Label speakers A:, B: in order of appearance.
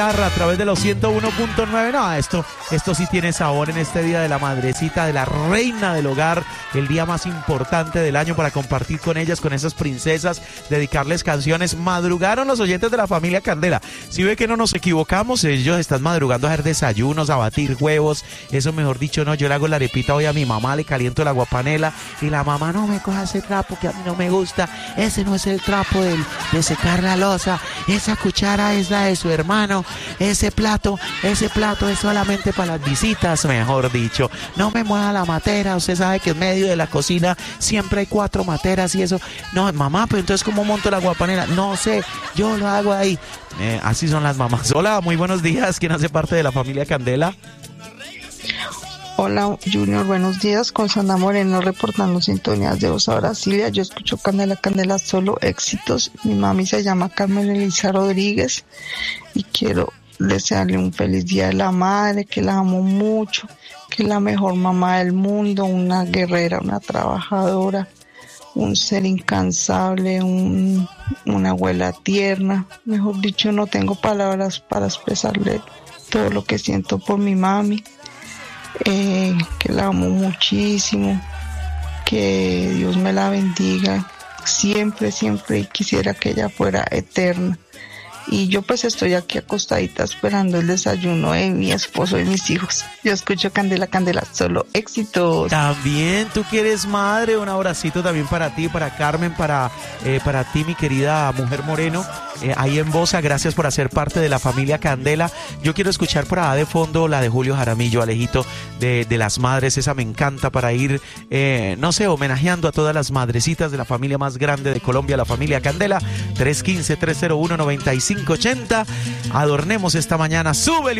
A: A través de los 101.9. No, esto sí tiene sabor en este día de la madrecita, de la reina del hogar, el día más importante del año para compartir con ellas, con esas princesas, dedicarles canciones. Madrugaron los oyentes de la familia Candela. Si ve que no nos equivocamos, ellos están madrugando a hacer desayunos, a batir huevos. Eso mejor dicho, no, yo le hago la arepita hoy a mi mamá, le caliento el aguapanela y la mamá, no me coja ese trapo que a mí no me gusta. Ese no es el trapo de secar la loza. Esa cuchara es la de su hermano. Ese plato es solamente para las visitas, mejor dicho. No me mueva la matera, usted sabe que en medio de la cocina siempre hay 4 materas y eso. No, mamá, pero entonces ¿cómo monto la aguapanela? No sé, yo lo hago ahí. Así son las mamás. Hola, muy buenos días. ¿Quién hace parte de la familia Candela?
B: Hola Junior, buenos días, con Sandra Moreno reportando sintonías de Osa Brasilia. Yo escucho Candela, Candela, solo éxitos. Mi mami se llama Carmen Elisa Rodríguez y quiero desearle un feliz día de la madre, que la amo mucho, que es la mejor mamá del mundo, una guerrera, una trabajadora, un ser incansable, una abuela tierna. Mejor dicho, no tengo palabras para expresarle todo lo que siento por mi mami. Que la amo muchísimo, que Dios me la bendiga siempre, siempre, y quisiera que ella fuera eterna. Y yo pues estoy aquí acostadita esperando el desayuno de mi esposo y mis hijos. Yo escucho Candela, Candela, solo éxitos.
A: También tú que eres madre, un abracito también para ti, para Carmen, para ti, mi querida mujer Moreno, ahí en Bosa. Gracias por hacer parte de la familia Candela. Yo quiero escuchar por allá de fondo la de Julio Jaramillo, Alejito, de las madres. Esa me encanta para ir, no sé, homenajeando a todas las madrecitas de la familia más grande de Colombia, la familia Candela. 315-301-9580. Adornemos esta mañana. Súbele